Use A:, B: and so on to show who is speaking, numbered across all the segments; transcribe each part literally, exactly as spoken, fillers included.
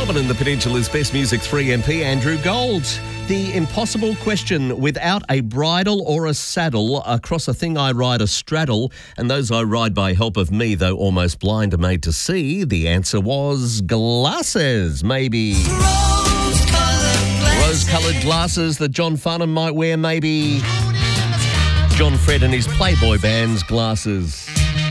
A: Melbourne and the Peninsula's best music three M P, Andrew Gold. The impossible question: without a bridle or a saddle, across a thing I ride a straddle, and those I ride by help of me, though almost blind are made to see. The answer was glasses, maybe. Rose-coloured glasses. Rose-coloured glasses that John Farnham might wear, maybe. John Fred and his Playboy band's glasses.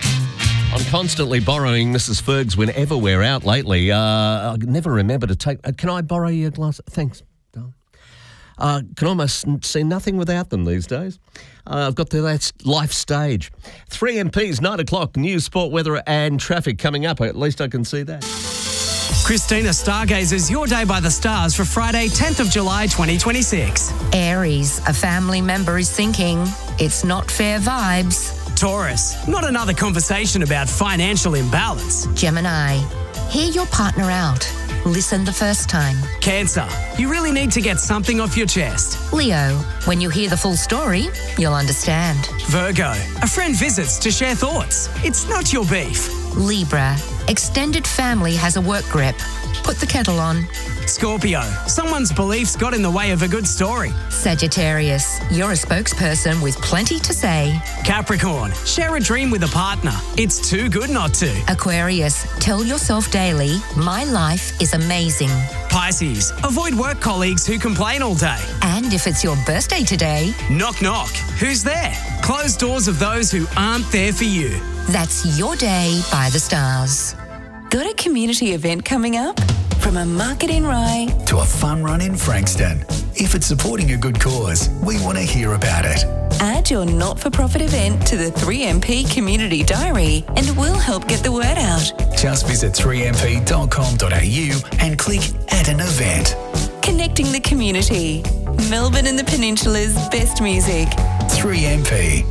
A: I'm constantly borrowing Missus Ferg's whenever we're out lately. Uh, I never remember to take... Uh, can I borrow your glass? Thanks, darling. Uh, can almost see nothing without them these days. Uh, I've got the that's life stage. three M Ps, nine o'clock, news, sport, weather and traffic coming up. At least I can see that.
B: Christina stargazes your day by the stars for Friday, tenth of July, twenty twenty-six.
C: Aries, a family member is thinking it's not fair vibes.
B: Taurus, not another conversation about financial imbalance.
C: Gemini, hear your partner out. Listen the first time.
B: Cancer, you really need to get something off your chest.
C: Leo, when you hear the full story, you'll understand.
B: Virgo, a friend visits to share thoughts. It's not your beef.
C: Libra, extended family has a work grip. Put the kettle on.
B: Scorpio, someone's beliefs got in the way of a good story.
C: Sagittarius, you're a spokesperson with plenty to say.
B: Capricorn, share a dream with a partner. It's too good not to.
C: Aquarius, tell yourself daily, my life is amazing.
B: Pisces, avoid work colleagues who complain all day.
C: And if it's your birthday today...
B: Knock, knock. Who's there? Close doors of those who aren't there for you.
C: That's your day by the stars.
D: Got a community event coming up? From a market in Rye
E: to a fun run in Frankston. If it's supporting a good cause, we want to hear about it.
D: Add your not-for-profit event to the three M P Community Diary and we'll help get the word out.
E: Just visit three m p dot com dot a u and click Add an Event.
D: Connecting the community. Melbourne and the Peninsula's best music.
E: three M P.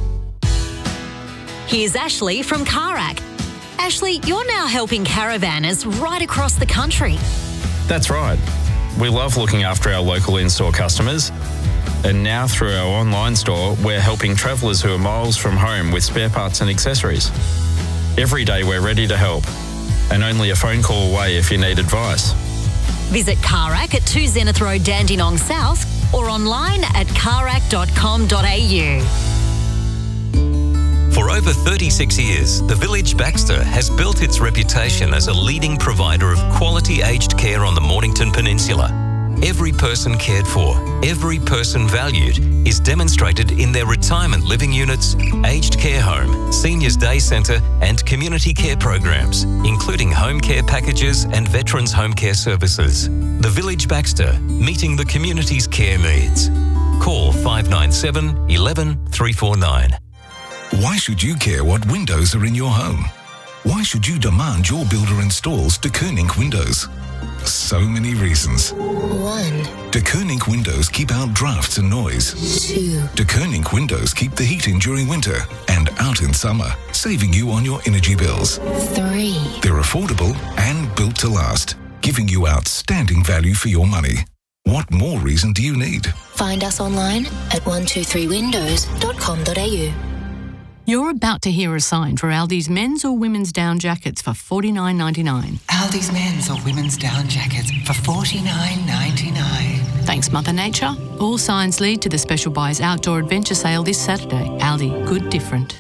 F: Here's Ashley from Carac. Ashley, you're now helping caravanners right across the country.
G: That's right. We love looking after our local in-store customers. And now through our online store, we're helping travellers who are miles from home with spare parts and accessories. Every day we're ready to help. And only a phone call away if you need advice.
F: Visit Carac at two Zenith Road, Dandenong South or online at carac dot com dot a u.
H: For over thirty-six years, the Village Baxter has built its reputation as a leading provider of quality aged care on the Mornington Peninsula. Every person cared for, every person valued is demonstrated in their retirement living units, aged care home, seniors day centre and community care programs, including home care packages and veterans home care services. The Village Baxter, meeting the community's care needs. Call five nine seven, one one, three four nine.
I: Why should you care what windows are in your home? Why should you demand your builder installs De Koning windows? So many reasons.
C: One.
I: De Koning windows keep out drafts and noise.
C: Two.
I: De Koning windows keep the heat in during winter and out in summer, saving you on your energy bills.
C: Three.
I: They're affordable and built to last, giving you outstanding value for your money. What more reason do you need?
C: Find us online at one two three windows dot com dot a u.
J: You're about to hear a sign for Aldi's men's or women's down jackets for forty-nine ninety-nine.
K: Aldi's men's or women's down jackets for forty-nine ninety-nine.
J: Thanks, Mother Nature. All signs lead to the Special Buys Outdoor Adventure Sale this Saturday. Aldi, good different.